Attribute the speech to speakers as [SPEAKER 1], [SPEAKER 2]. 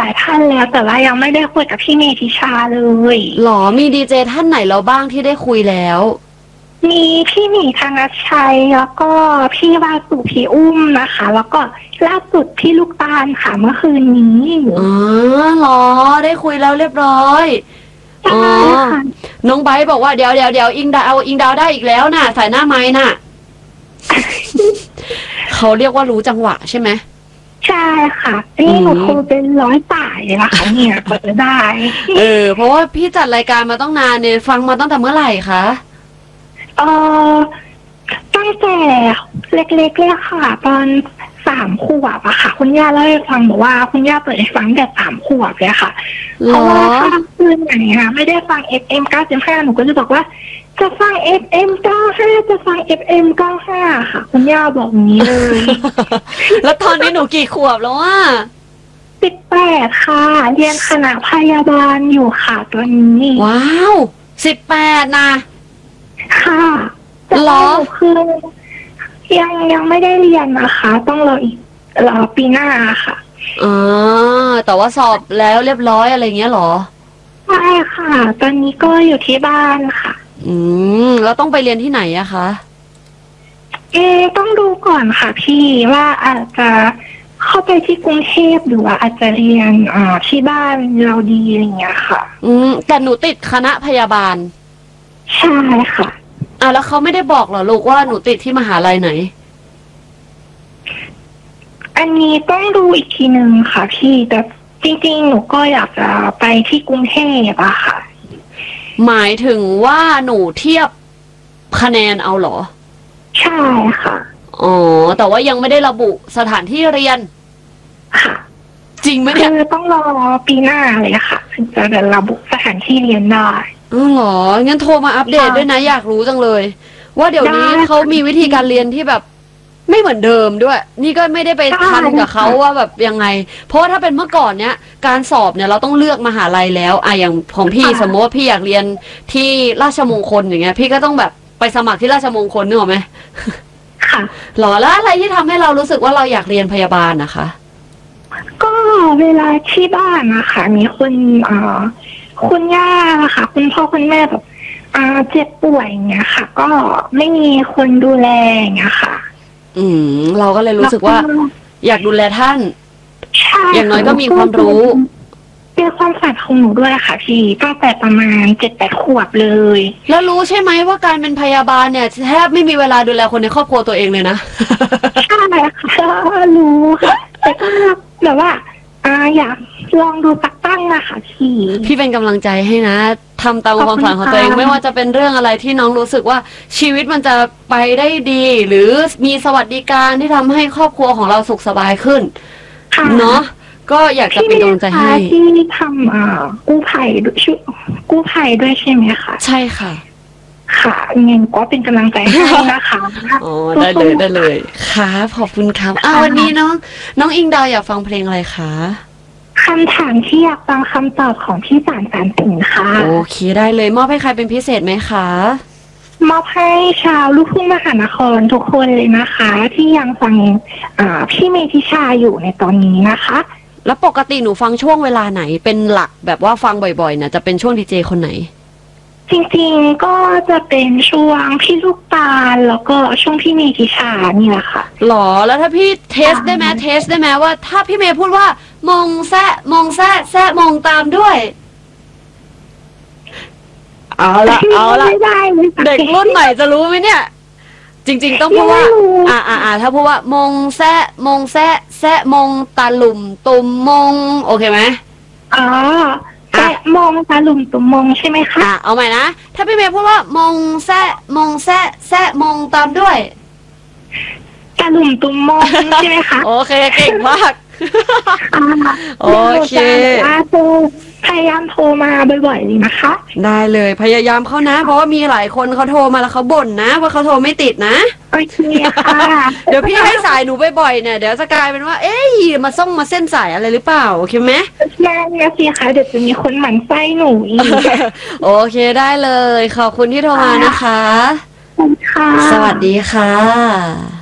[SPEAKER 1] ลายท่านแล้วแต่ว่ายังไม่ได้คุยกับพี่เมธิชาเลย
[SPEAKER 2] หรอมีดีเจท่านไหนแล้วบ้างที่ได้คุยแล้ว
[SPEAKER 1] มีพี่หมีธนชัยแล้วก็พี่วาสุพี่อุ้มนะคะแล้วก็ล่าสุดพี่ลูกตาลค่ะเมื่อคืนนี้
[SPEAKER 2] อ๋อหรอได้คุยแล้วเรียบร้อยอ๋อน้องไบร์ทบอกว่าเดี๋ยวอิงดาวได้อีกแล้วน่ะสายหน้าไม้น่ะ เขาเรียกว่ารู้จังหวะใช่ไหม
[SPEAKER 1] ใช่ค่ะนี่หนูโทรเป็น100 สายเลยนะคะเนี่ยกว่าจะได้
[SPEAKER 2] เพราะว่าพี่จัดรายการมาต้องนานเนี่ยฟังมาตั้งแต่เมื่อไหร่คะ
[SPEAKER 1] เออตั้งแต่เล็กๆเลยค่ะตอน3 ขวบอะค่ะคุณย่าเล่าให้ฟังบอกว่าคุณย่าเปิดให้ฟังแต่3 ขวบเลยค่ะเพราะว่าถ้าคืนไหนอะไม่ได้ฟัง FM 95หนูก็จะบอกว่าจะฟัง FM 95จะฟัง FM 95ค่ะคุณย่าบอกอย่างนี้เลย
[SPEAKER 2] แล้วตอนนี้หนูกี่ขวบแล้วอ่ะ
[SPEAKER 1] 18ค่ะเรียนคณะพยาบาลอยู่ค่ะตัวนี้
[SPEAKER 2] ว้าว18นะ
[SPEAKER 1] ค่ะแต่ว่าหนูคือยังไม่ได้เรียนนะคะต้องรอปีหน้าค่ะ
[SPEAKER 2] แต่ว่าสอบแล้วเรียบร้อยอะไรเงี้ยหรอ
[SPEAKER 1] ใช่ค่ะตอนนี้ก็อยู่ที่บ้านค่ะ
[SPEAKER 2] แล้วต้องไปเรียนที่ไหนอะคะ
[SPEAKER 1] ต้องดูก่อนค่ะพี่ว่าอาจจะเข้าไปที่กรุงเทพหรือว่าอาจจะเรียนที่บ้านเราดีอะไรเงี้ยค่ะ
[SPEAKER 2] แต่หนูติดคณะพยาบาล
[SPEAKER 1] ใช่ค่ะ
[SPEAKER 2] แล้วเขาไม่ได้บอกเหรอลูกว่าหนูติดที่มหาลัยไหน
[SPEAKER 1] อันนี้ต้องดูอีกทีนึงค่ะพี่แต่จริงๆหนูก็อยากจะไปที่กรุงเทพอะค่ะ
[SPEAKER 2] หมายถึงว่าหนูเทียบคะแนนเอาเหรอ
[SPEAKER 1] ใช่ค่ะ
[SPEAKER 2] แต่ว่ายังไม่ได้ระบุสถานที่เรียน
[SPEAKER 1] ค่ะ
[SPEAKER 2] จริงไหมเนี่ย
[SPEAKER 1] คือต้องรอปีหน้าเลยค่ะถึงจะระบุสถานที่เรียนได้
[SPEAKER 2] เหรองั้นโทรมาอัปเดตด้วยนะอยากรู้จังเลยว่าเดี๋ยวนี้เขามีวิธีการเรียนที่แบบไม่เหมือนเดิมด้วยนี่ก็ไม่ได้ไปทันกับเขาว่าแบบยังไงเพราะว่าถ้าเป็นเมื่อก่อนเนี้ยการสอบเนี่ยเราต้องเลือกมหาลัยแล้วอย่างของพี่สมมติว่าพี่อยากเรียนที่ราชมงคลอย่างเงี้ยพี่ก็ต้องแบบไปสมัครที่ราชมงคลนึกออกไหม
[SPEAKER 1] ค่ะ
[SPEAKER 2] หรอแล้วอะไรที่ทำให้เรารู้สึกว่าเราอยากเรียนพยาบาลนะคะ
[SPEAKER 1] ก็เวลาที่บ้านนะคะมีคนคุณย่าค่ะคุณพ่อคุณแม่แบบเจ็บป่วยอย่างเงี้ยค่ะ ก็ไม่มีคนดูแลอย่างเงี้ยค่ะ
[SPEAKER 2] เราก็เลยรู้สึกว่าอยากดูแลท่านอย่างน้อยก็มีความรู้
[SPEAKER 1] เป็นความฝันของหนูด้วยค่ะพี่ตั้งแต่ประมาณ7-8 ขวบเลย
[SPEAKER 2] แล้วรู้ใช่ไหมว่าการเป็นพยาบาลเนี่ยแทบไม่มีเวลาดูแลคนในครอบครัวตัวเองเลยนะ
[SPEAKER 1] ใช่ค่ะรู้ค่ะแต่ก็แบบว่าอยากลองดูสักตั้งนะคะพี่
[SPEAKER 2] เป็นกำลังใจให้นะทำตามความฝันของตัวเองไม่ว่าจะเป็นเรื่องอะไรที่น้องรู้สึกว่าชีวิตมันจะไปได้ดีหรือมีสวัสดิการที่ทำให้ครอบครัวของเราสุขสบายขึ้นเนาะก็อยากจะเป็นกำลังใจให้
[SPEAKER 1] ที่ทำกู้ภัยด้วยชื่อกู้ภัยด้วยใช่ไหมคะ
[SPEAKER 2] ใช่ค่ะ
[SPEAKER 1] ค่ะเงินก็เป็นกำลังใจให้นะคะ
[SPEAKER 2] ได้เลยค่ะขอบคุณครับวันนี้น้องอิงดาวอยากฟังเพลงอะไรคะ
[SPEAKER 1] คำถามที่อยากฟังคำตอบของพี่สารสิงห์ค่ะ
[SPEAKER 2] โอเคได้เลยมอบให้ใครเป็นพิเศษไหมคะ
[SPEAKER 1] มอบให้ชาวลูกทุ่งมหานครทุกคนเลยนะคะที่ยังฟังพี่เมธิชาอยู่ในตอนนี้นะคะ
[SPEAKER 2] แล้วปกติหนูฟังช่วงเวลาไหนเป็นหลักแบบว่าฟังบ่อยๆเนี่ยจะเป็นช่วงดีเจคนไหน
[SPEAKER 1] จริงๆก็จะเป็นช่วงพี่ลูกตาลแล้วก็ช่วงพี่เมธิชานี่แหละค่ะ
[SPEAKER 2] หรอแล้วถ้าพี่เทสได้ไหมว่าถ้าพี่เมย์พูดว่ามองแซะมองตามด้วยเอาละเด็กรุ่นใหม่จะรู้ไหมเนี่ยจริงๆต้องพูดว่าถ้าพูดว่ามองแซะมองตาหลุมตุ่มมองโอเคไหม
[SPEAKER 1] แซะมองตาหลุมตุ่มมองใช่ไหมคะ
[SPEAKER 2] เอาใหม่นะถ้าพี่เมย์พูดว่ามองแซะมองตามด้วย
[SPEAKER 1] ตาหลุมตุ่มมองใช่ไหมคะ
[SPEAKER 2] โอเคเก่งมากโอเค
[SPEAKER 1] พยายามโทรมาบ่อยๆเลยนะคะ
[SPEAKER 2] ได้เลยพยายามเขานะเพราะว่ามีหลายคนเขาโทรมาแล้วเขาบ่นนะว่าเขาโทรไม่ติดนะ
[SPEAKER 1] โอเคค่ะ
[SPEAKER 2] เดี๋ยวพี่ให้สายหนูบ่อยๆเนี่ยเดี๋ยวจะกลายเป็นว่ามาเส้นสายอะไรหรือเปล่าโอเคไหม
[SPEAKER 1] แม่สิคะเดี๋ยวจะมีคนหมั่นไส้หนูอีก
[SPEAKER 2] โอเคได้เลยขอบคุณที่โทรมานะคะ
[SPEAKER 1] ค่ะ
[SPEAKER 2] สวัสดีค่ะ